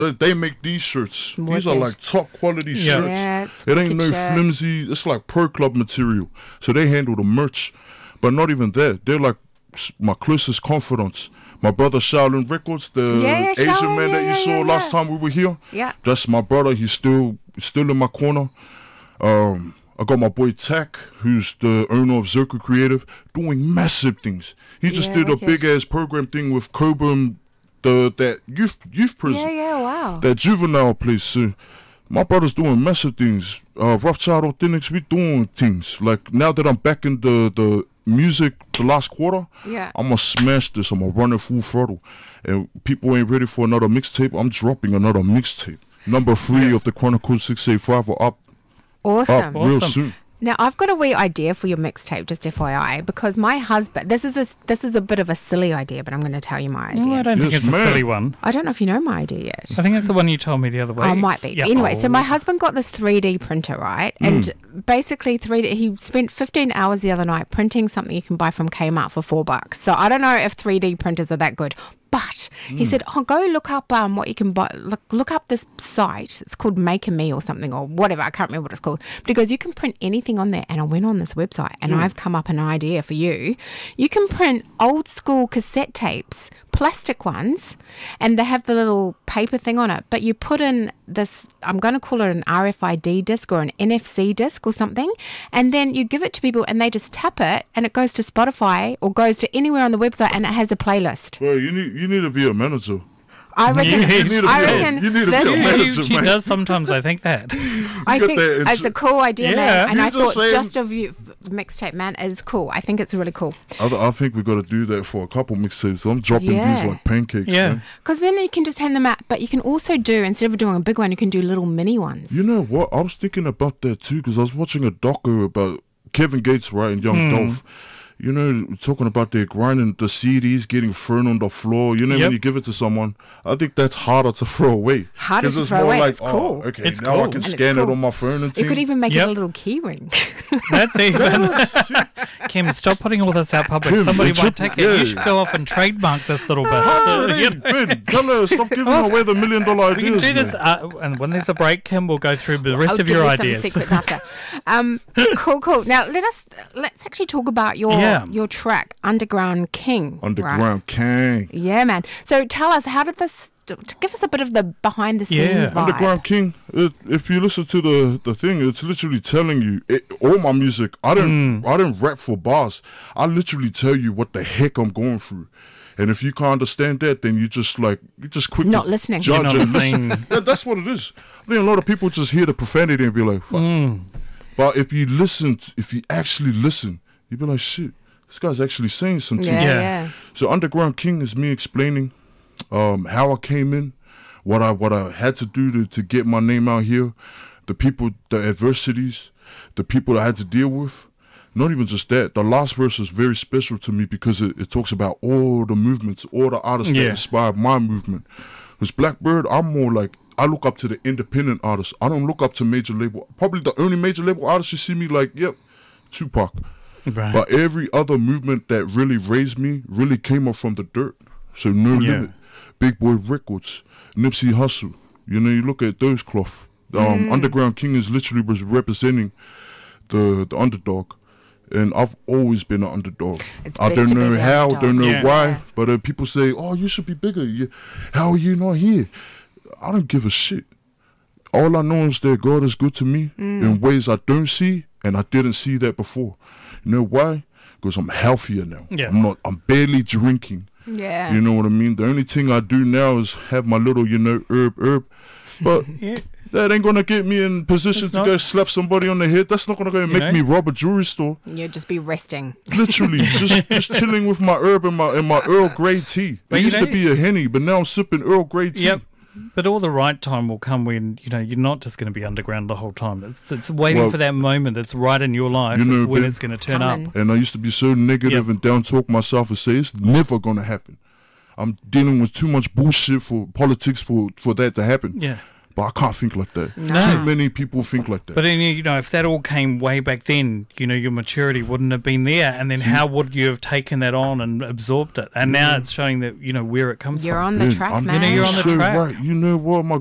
They make these shirts. These are like top quality shirts. Yeah, it ain't no flimsy. It's like Pro Club material. So they handle the merch. But not even that. They're like my closest confidants. My brother Shaolin Records, the Asian man that you saw last time we were here. Yeah. That's my brother. He's still in my corner. I got my boy Tak, who's the owner of Zirka Creative, doing massive things. He just did a big ass program thing with Cobham, that youth prison. Wow. That juvenile place. So my brother's doing massive things. Rough Child Authentics, we doing things. Like now that I'm back in the music the last quarter, I'm gonna smash this. I'm gonna run it full throttle. And people ain't ready for another mixtape. I'm dropping another mixtape. Number 3 of the Chronicles 685 are up. Awesome. Real soon. Now, I've got a wee idea for your mixtape, just FYI, because my husband, this is a bit of a silly idea, but I'm going to tell you my idea. No, I don't think it's a silly one. I don't know if you know my idea yet. I think it's the one you told me the other week. Oh, might be. Yep. Anyway, so my husband got this 3D printer, right? And basically he spent 15 hours the other night printing something you can buy from Kmart for $4. So I don't know if 3D printers are that good. But he said, go look up what you can buy. Look up this site. It's called Maker Me or something or whatever. I can't remember what it's called. But he goes, you can print anything on there. And I went on this website and I've come up an idea for you. You can print old school cassette tapes, plastic ones, and they have the little paper thing on it. But you put in this, I'm going to call it an RFID disc or an NFC disc or something. And then you give it to people and they just tap it and it goes to Spotify or goes to anywhere on the website and it has a playlist. Well, you need to be a manager. I reckon. You need to be a manager, She does sometimes. I think that. I think it's a cool idea, man. And I thought saying, mixtape, man, is cool. I think it's really cool. I think we've got to do that for a couple mixtapes. I'm dropping these like pancakes. Yeah. Man. Because then you can just hand them out. But you can also do, instead of doing a big one, you can do little mini ones. You know what? I was thinking about that too because I was watching a doco about Kevin Gates, right, and Young Dolph. You know, talking about their grinding the CDs getting thrown on the floor. You know, when you give it to someone, I think that's harder to throw away. Harder to throw away. It's cool. Okay, it's now cool. I can scan it on my phone and you could even make it a little key ring. That's even. Kim, stop putting all this out public. Kim, somebody might take it. You should go off and trademark this little bit. Ben, tell her, stop giving away the $1 million ideas. We can do this, and when there's a break, Kim will go through the rest of your ideas. Secrets after. Cool. Now let's actually talk about your track. Underground King. King. Yeah, man. So tell us, how did this... Give us a bit of the behind-the-scenes vibe. Underground King, if you listen to the thing, it's literally telling you... all my music, I didn't rap for bars. I literally tell you what the heck I'm going through. And if you can't understand that, then you just quickly not listening. Judge not listening. Yeah, that's what it is. I think a lot of people just hear the profanity and be like, fuck. But if you actually listen, you'd be like, shit. This guy's actually saying something. Yeah. So Underground King is me explaining how I came in, what I had to do to get my name out here, the adversities, the people I had to deal with. Not even just that. The last verse is very special to me because it talks about all the movements, all the artists that inspired my movement. Because Blackbird, I'm more like, I look up to the independent artists. I don't look up to major label. Probably the only major label artist you see me like, Tupac. Right. But every other movement that really raised me really came up from the dirt. So No Limit, Big Boy Records, Nipsey Hussle. You know, you look at those cloth. Underground King is literally was representing the underdog. And I've always been an underdog. I don't know how, don't know why. But people say, oh, you should be bigger. How are you not here? I don't give a shit. All I know is that God is good to me in ways I don't see, and I didn't see that before. You know why? Because I'm healthier now. Yeah. I'm barely drinking. Yeah. You know what I mean? The only thing I do now is have my little, herb. But that ain't going to get me in position to go slap somebody on the head. That's not going to go make me rob a jewelry store. You'll just be resting. Literally, just chilling with my herb and my Earl Grey tea. It used to be a Henny, but now I'm sipping Earl Grey tea. Yep. But all the right time will come when, you're not just going to be underground the whole time. It's waiting for that moment that's right in your life. It's when it's going to turn up. And I used to be so negative and down-talk myself and say, it's never going to happen. I'm dealing with too much bullshit for politics for that to happen. Yeah. But I can't think like that. No. Too many people think like that. But then, you know, if that all came way back then, you know, your maturity wouldn't have been there. And then how would you have taken that on and absorbed it? And now it's showing that, you know, where it comes You're from. on the track, man. You know, you're on the track. Right. You know what? My